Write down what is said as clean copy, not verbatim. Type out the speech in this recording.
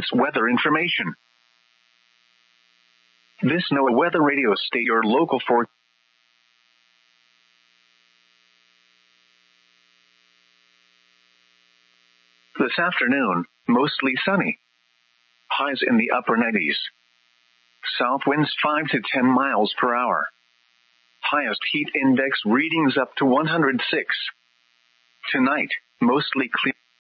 weather information. This NOAA Weather Radio state your local for. This afternoon, mostly sunny. Highs in the upper 90s. South winds 5 to 10 miles per hour. Highest heat index readings up to 106. Tonight, mostly clear.